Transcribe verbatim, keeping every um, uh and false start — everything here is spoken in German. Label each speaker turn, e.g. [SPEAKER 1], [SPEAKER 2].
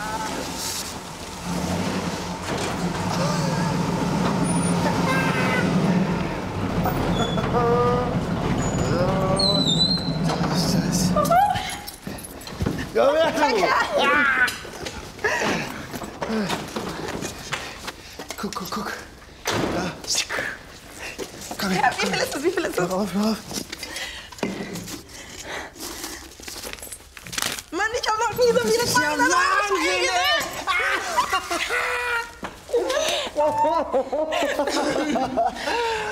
[SPEAKER 1] Komm her, du! Guck, guck, guck. Da. Komm her.
[SPEAKER 2] Ja, wie viel ist es? Wie viel ist es?
[SPEAKER 1] Hör auf, hör auf.
[SPEAKER 2] Mann, ich hab noch nie so viele
[SPEAKER 1] Ja, Wahnsinn, ey!